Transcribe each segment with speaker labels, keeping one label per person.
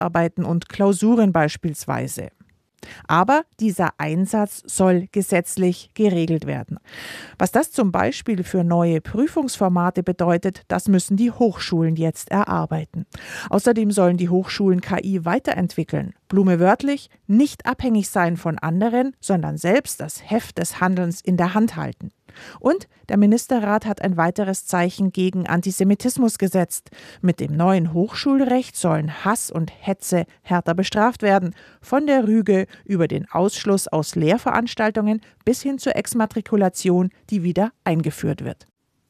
Speaker 1: Hausarbeiten und Klausuren beispielsweise. Aber dieser Einsatz soll gesetzlich geregelt werden. Was das zum Beispiel für neue Prüfungsformate bedeutet, das müssen die Hochschulen jetzt erarbeiten. Außerdem sollen die Hochschulen KI weiterentwickeln. Blume wörtlich, nicht abhängig sein von anderen, sondern selbst das Heft des Handelns in der Hand halten. Und der Ministerrat hat ein weiteres Zeichen gegen Antisemitismus gesetzt. Mit dem neuen Hochschulrecht sollen Hass und Hetze härter bestraft werden. Von der Rüge über den Ausschluss aus Lehrveranstaltungen bis hin zur Exmatrikulation, die wieder eingeführt wird.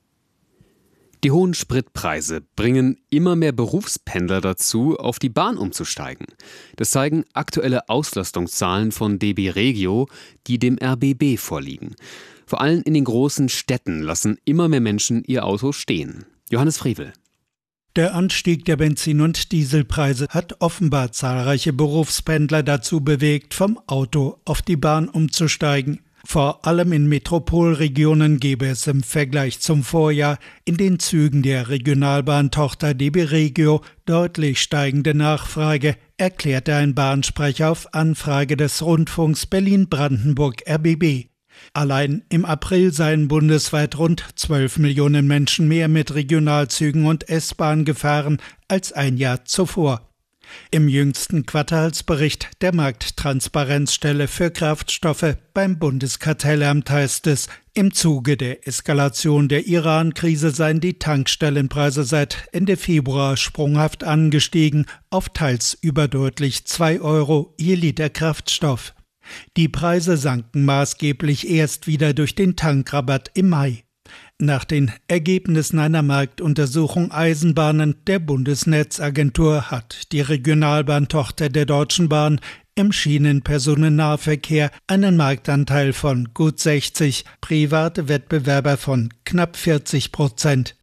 Speaker 2: Die hohen Spritpreise bringen immer mehr Berufspendler dazu, auf die Bahn umzusteigen. Das zeigen aktuelle Auslastungszahlen von DB Regio, die dem RBB vorliegen. Vor allem in den großen Städten lassen immer mehr Menschen ihr Auto stehen. Johannes Frevel.
Speaker 3: Der Anstieg der Benzin- und Dieselpreise hat offenbar zahlreiche Berufspendler dazu bewegt, vom Auto auf die Bahn umzusteigen. Vor allem in Metropolregionen gebe es im Vergleich zum Vorjahr in den Zügen der Regionalbahntochter DB Regio deutlich steigende Nachfrage, erklärte ein Bahnsprecher auf Anfrage des Rundfunks Berlin-Brandenburg RBB. Allein im April seien bundesweit rund 12 Millionen Menschen mehr mit Regionalzügen und S-Bahn gefahren als ein Jahr zuvor. Im jüngsten Quartalsbericht der Markttransparenzstelle für Kraftstoffe beim Bundeskartellamt heißt es, im Zuge der Eskalation der Iran-Krise seien die Tankstellenpreise seit Ende Februar sprunghaft angestiegen auf teils überdeutlich 2 € je Liter Kraftstoff. Die Preise sanken maßgeblich erst wieder durch den Tankrabatt im Mai. Nach den Ergebnissen einer Marktuntersuchung Eisenbahnen der Bundesnetzagentur hat die Regionalbahntochter der Deutschen Bahn im Schienenpersonennahverkehr einen Marktanteil von gut 60, private Wettbewerber von knapp 40%.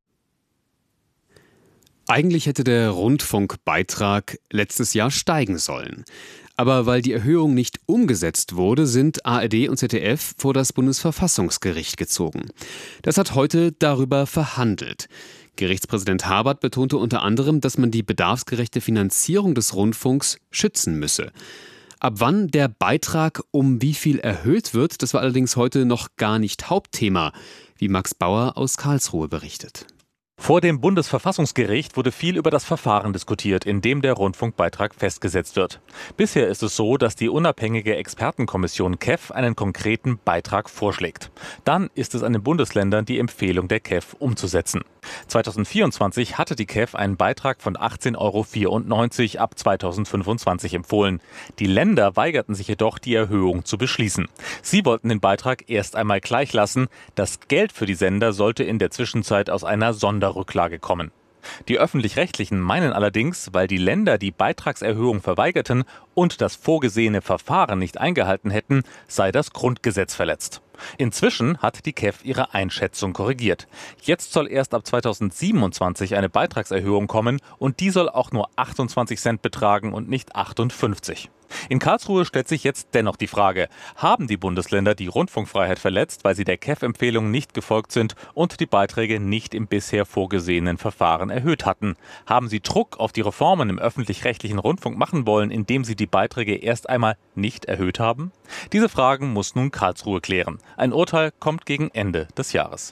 Speaker 2: Eigentlich hätte der Rundfunkbeitrag letztes Jahr steigen sollen. Aber weil die Erhöhung nicht umgesetzt wurde, sind ARD und ZDF vor das Bundesverfassungsgericht gezogen. Das hat heute darüber verhandelt. Gerichtspräsident Habert betonte unter anderem, dass man die bedarfsgerechte Finanzierung des Rundfunks schützen müsse. Ab wann der Beitrag um wie viel erhöht wird, das war allerdings heute noch gar nicht Hauptthema, wie Max Bauer aus Karlsruhe berichtet.
Speaker 4: Vor dem Bundesverfassungsgericht wurde viel über das Verfahren diskutiert, in dem der Rundfunkbeitrag festgesetzt wird. Bisher ist es so, dass die unabhängige Expertenkommission KEF einen konkreten Beitrag vorschlägt. Dann ist es an den Bundesländern, die Empfehlung der KEF umzusetzen. 2024 hatte die KEF einen Beitrag von 18,94 € ab 2025 empfohlen. Die Länder weigerten sich jedoch, die Erhöhung zu beschließen. Sie wollten den Beitrag erst einmal gleich lassen. Das Geld für die Sender sollte in der Zwischenzeit aus einer Sonderrücklage kommen. Die Öffentlich-Rechtlichen meinen allerdings, weil die Länder die Beitragserhöhung verweigerten und das vorgesehene Verfahren nicht eingehalten hätten, sei das Grundgesetz verletzt. Inzwischen hat die KEF ihre Einschätzung korrigiert. Jetzt soll erst ab 2027 eine Beitragserhöhung kommen und die soll auch nur 28 Cent betragen und nicht 58. In Karlsruhe stellt sich jetzt dennoch die Frage, haben die Bundesländer die Rundfunkfreiheit verletzt, weil sie der KEF-Empfehlung nicht gefolgt sind und die Beiträge nicht im bisher vorgesehenen Verfahren erhöht hatten? Haben sie Druck auf die Reformen im öffentlich-rechtlichen Rundfunk machen wollen, indem sie die Beiträge erst einmal nicht erhöht haben? Diese Fragen muss nun Karlsruhe klären. Ein Urteil kommt gegen Ende des Jahres.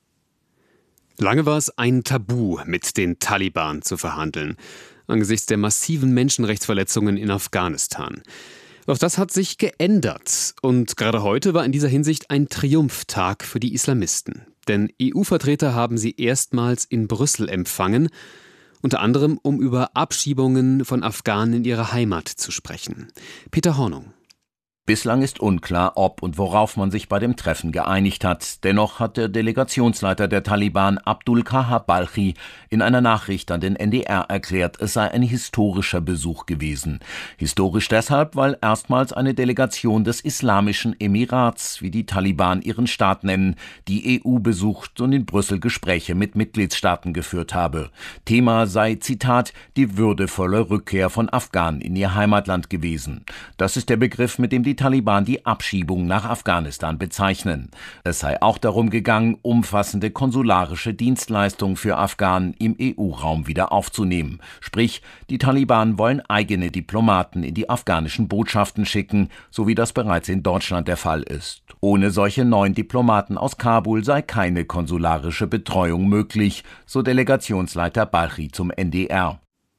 Speaker 2: Lange war es ein Tabu, mit den Taliban zu verhandeln, angesichts der massiven Menschenrechtsverletzungen in Afghanistan. Doch das hat sich geändert. Und gerade heute war in dieser Hinsicht ein Triumphtag für die Islamisten. Denn EU-Vertreter haben sie erstmals in Brüssel empfangen, unter anderem um über Abschiebungen von Afghanen in ihre Heimat zu sprechen. Peter Hornung.
Speaker 5: Bislang ist unklar, ob und worauf man sich bei dem Treffen geeinigt hat. Dennoch hat der Delegationsleiter der Taliban, Abdul Kahar Balchi, in einer Nachricht an den NDR erklärt, es sei ein historischer Besuch gewesen. Historisch deshalb, weil erstmals eine Delegation des Islamischen Emirats, wie die Taliban ihren Staat nennen, die EU besucht und in Brüssel Gespräche mit Mitgliedstaaten geführt habe. Thema sei, Zitat, die würdevolle Rückkehr von Afghanen in ihr Heimatland gewesen. Das ist der Begriff, mit dem die die Taliban die Abschiebung nach Afghanistan bezeichnen. Es sei auch darum gegangen, umfassende konsularische Dienstleistungen für Afghanen im EU-Raum wieder aufzunehmen. Sprich, die Taliban wollen eigene Diplomaten in die afghanischen Botschaften schicken, so wie das bereits in Deutschland der Fall ist. Ohne solche neuen Diplomaten aus Kabul sei keine konsularische Betreuung möglich, so Delegationsleiter Balchi zum NDR.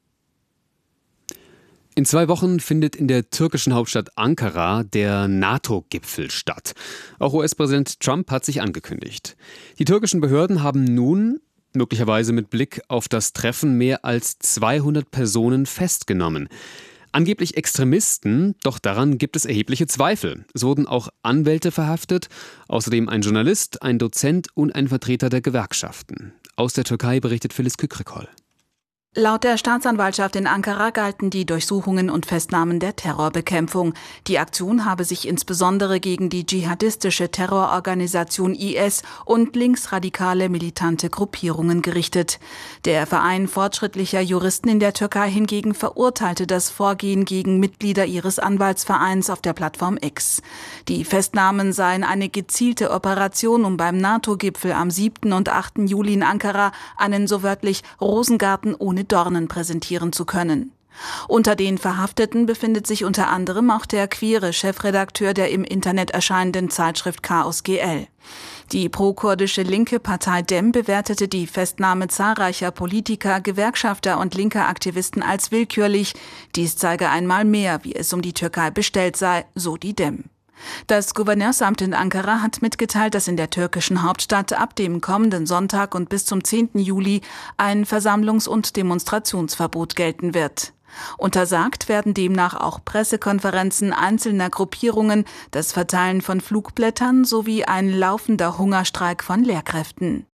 Speaker 2: In 2 Wochen findet in der türkischen Hauptstadt Ankara der NATO-Gipfel statt. Auch US-Präsident Trump hat sich angekündigt. Die türkischen Behörden haben nun, möglicherweise mit Blick auf das Treffen, mehr als 200 Personen festgenommen. Angeblich Extremisten, doch daran gibt es erhebliche Zweifel. Es wurden auch Anwälte verhaftet, außerdem ein Journalist, ein Dozent und ein Vertreter der Gewerkschaften. Aus der Türkei berichtet Phyllis Kükrikol.
Speaker 6: Laut der Staatsanwaltschaft in Ankara galten die Durchsuchungen und Festnahmen der Terrorbekämpfung. Die Aktion habe sich insbesondere gegen die dschihadistische Terrororganisation IS und linksradikale militante Gruppierungen gerichtet. Der Verein fortschrittlicher Juristen in der Türkei hingegen verurteilte das Vorgehen gegen Mitglieder ihres Anwaltsvereins auf der Plattform X. Die Festnahmen seien eine gezielte Operation, um beim NATO-Gipfel am 7. und 8. Juli in Ankara einen so wörtlich Rosengarten ohne Dornen präsentieren zu können. Unter den Verhafteten befindet sich unter anderem auch der queere Chefredakteur der im Internet erscheinenden Zeitschrift Chaos GL. Die pro-kurdische linke Partei DEM bewertete die Festnahme zahlreicher Politiker, Gewerkschafter und linker Aktivisten als willkürlich. Dies zeige einmal mehr, wie es um die Türkei bestellt sei, so die DEM. Das Gouverneursamt in Ankara hat mitgeteilt, dass in der türkischen Hauptstadt ab dem kommenden Sonntag und bis zum 10. Juli ein Versammlungs- und Demonstrationsverbot gelten wird. Untersagt werden demnach auch Pressekonferenzen einzelner Gruppierungen, das Verteilen von Flugblättern sowie ein laufender Hungerstreik von Lehrkräften.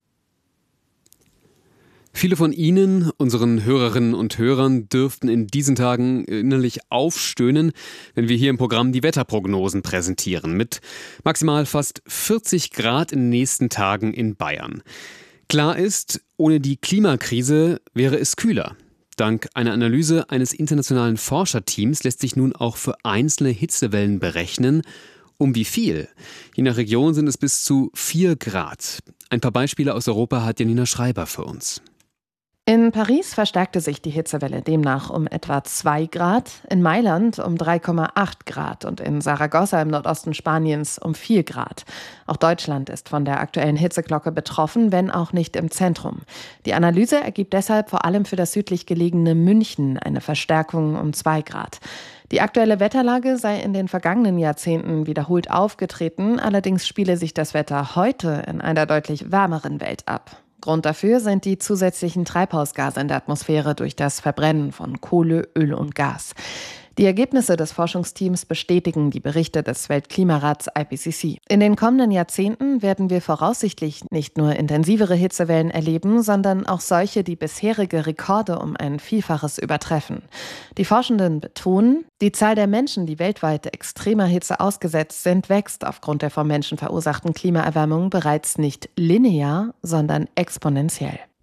Speaker 2: Viele von Ihnen, unseren Hörerinnen und Hörern, dürften in diesen Tagen innerlich aufstöhnen, wenn wir hier im Programm die Wetterprognosen präsentieren. Mit maximal fast 40 Grad in den nächsten Tagen in Bayern. Klar ist, ohne die Klimakrise wäre es kühler. Dank einer Analyse eines internationalen Forscherteams lässt sich nun auch für einzelne Hitzewellen berechnen, um wie viel. Je nach Region sind es bis zu 4 Grad. Ein paar Beispiele aus Europa hat Janina Schreiber für uns.
Speaker 7: In Paris verstärkte sich die Hitzewelle demnach um etwa 2 Grad, in Mailand um 3,8 Grad und in Saragossa im Nordosten Spaniens um 4 Grad. Auch Deutschland ist von der aktuellen Hitzeglocke betroffen, wenn auch nicht im Zentrum. Die Analyse ergibt deshalb vor allem für das südlich gelegene München eine Verstärkung um 2 Grad. Die aktuelle Wetterlage sei in den vergangenen Jahrzehnten wiederholt aufgetreten, allerdings spiele sich das Wetter heute in einer deutlich wärmeren Welt ab. Grund dafür sind die zusätzlichen Treibhausgase in der Atmosphäre durch das Verbrennen von Kohle, Öl und Gas. Die Ergebnisse des Forschungsteams bestätigen die Berichte des Weltklimarats IPCC. In den kommenden Jahrzehnten werden wir voraussichtlich nicht nur intensivere Hitzewellen erleben, sondern auch solche, die bisherige Rekorde um ein Vielfaches übertreffen. Die Forschenden betonen, die Zahl der Menschen, die weltweit extremer Hitze ausgesetzt sind, wächst aufgrund der vom Menschen verursachten Klimaerwärmung bereits nicht linear, sondern exponentiell.